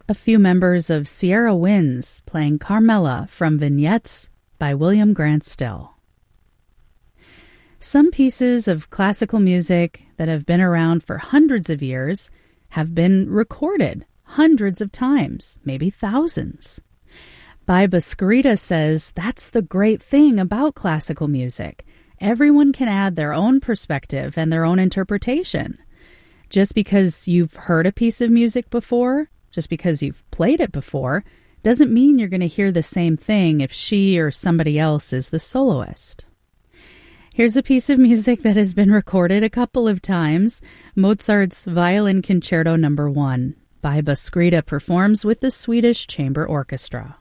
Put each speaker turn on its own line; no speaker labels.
a few members of Sierra Winds playing Carmela from Vignettes by William Grant Still. Some pieces of classical music that have been around for hundreds of years have been recorded hundreds of times, maybe thousands. Bai Bosquerita says that's the great thing about classical music. Everyone can add their own perspective and their own interpretation. Just because you've heard a piece of music before, just because you've played it before, doesn't mean you're going to hear the same thing if she or somebody else is the soloist. Here's a piece of music that has been recorded a couple of times, Mozart's Violin Concerto No. 1. Bai Bosquerita performs with the Swedish Chamber Orchestra.